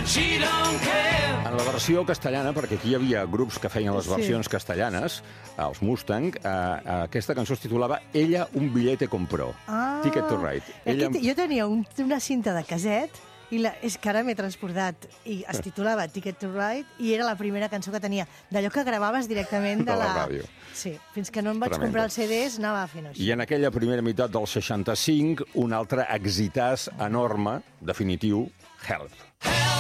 En la versió castellana, perquè aquí hi havia grups que feien les versions castellanes, els Mustang, aquesta cançó es titulava Ella un billete compró. Ticket to Ride. Jo tenia una cinta de caset, i és que ara m'he transportat, i es titulava Ticket to Ride, i era la primera cançó que tenia, d'allò que gravaves directament de la ràdio. Sí, fins que no em vaig comprar els CDs, anava fent així. I en aquella primera meitat del 65, un altre exitàs enorme, definitiu, Help.